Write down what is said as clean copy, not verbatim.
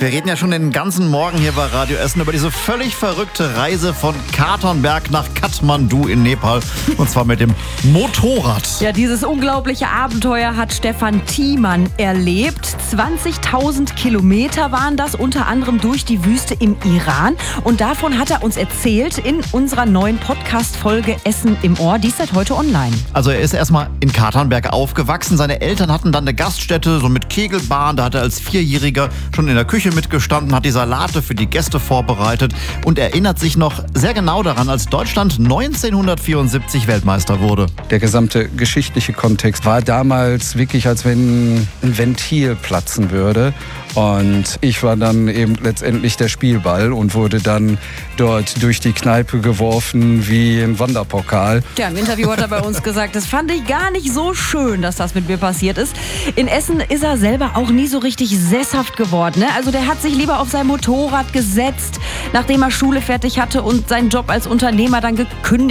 Wir reden ja schon den ganzen Morgen hier bei Radio Essen über diese völlig verrückte Reise von Katernberg nach Kathmandu in Nepal. Und zwar mit dem Motorrad. Ja, dieses unglaubliche Abenteuer hat Stefan Thiemann erlebt. 20.000 Kilometer waren das, unter anderem durch die Wüste im Iran. Und davon hat er uns erzählt in unserer neuen Podcast-Folge Essen im Ohr. Die ist seit heute online. Also er ist erstmal in Katernberg aufgewachsen. Seine Eltern hatten dann eine Gaststätte, so mit Kegelbahn. Da hat er als Vierjähriger schon in der Küche mitgestanden, hat die Salate für die Gäste vorbereitet und erinnert sich noch sehr genau daran, als Deutschland 1974 Weltmeister wurde. Der gesamte geschichtliche Kontext war damals wirklich, als wenn ein Ventil platzen würde. Und ich war dann eben letztendlich der Spielball und wurde dann dort durch die Kneipe geworfen wie ein Wanderpokal. Ja, im Interview hat er bei uns gesagt, das fand ich gar nicht so schön, dass das mit mir passiert ist. In Essen ist er selber auch nie so richtig sesshaft geworden, ne? Also der hat sich lieber auf sein Motorrad gesetzt, nachdem er Schule fertig hatte und seinen Job als Unternehmer dann gekündigt